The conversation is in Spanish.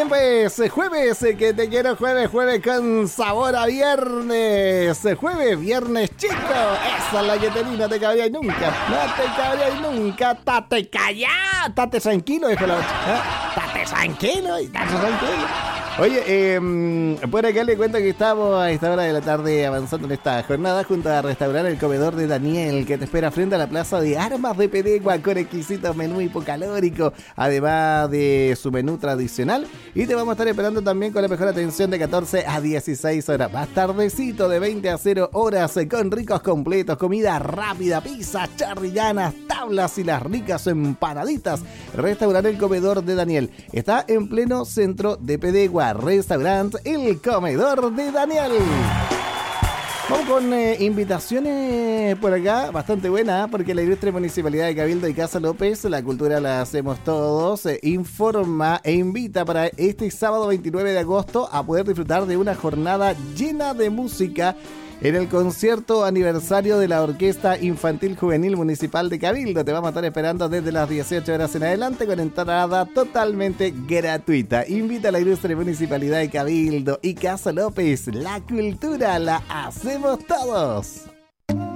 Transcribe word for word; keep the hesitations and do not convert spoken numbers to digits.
bien, pues, jueves, que te quiero jueves, jueves con sabor a viernes. Jueves, viernes chico. Esa es la que tenés, no te cabrías nunca. No te cabrías nunca. Tate callá. Tate tranquilo, déjalo. ¿Eh? Tate tranquilo y tate tranquilo. Oye, eh, por acá le cuento que estamos a esta hora de la tarde avanzando en esta jornada junto a Restaurar el Comedor de Daniel, que te espera frente a la Plaza de Armas de Pedegua con exquisitos menú hipocalórico, además de su menú tradicional. Y te vamos a estar esperando también con la mejor atención de catorce a dieciséis horas. Más tardecito de veinte a cero horas con ricos completos, comida rápida, pizzas charrillanas, tablas y las ricas empanaditas. Restaurar el Comedor de Daniel está en pleno centro de Pedegua. Restaurante El Comedor de Daniel. Vamos con eh, invitaciones por acá, bastante buena, porque la Ilustre Municipalidad de Cabildo y Casa López, la cultura la hacemos todos, eh, informa e invita para este sábado veintinueve de agosto a poder disfrutar de una jornada llena de música en el concierto aniversario de la Orquesta Infantil Juvenil Municipal de Cabildo. Te vamos a estar esperando desde las dieciocho horas en adelante con entrada totalmente gratuita. Invita a la Ilustre Municipalidad de Cabildo y Casa López. La cultura la hacemos todos.